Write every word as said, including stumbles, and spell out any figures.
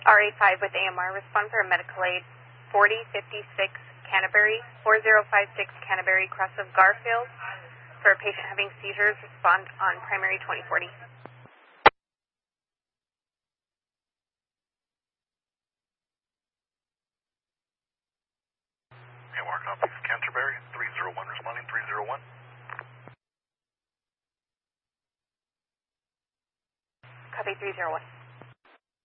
R A five with A M R, respond for a medical aid, forty fifty-six Canterbury, four zero five six Canterbury, cross of Garfield, for a patient having seizures, respond on primary twenty forty. A M R copies, Canterbury, three zero one, responding three zero one. Copy three zero one.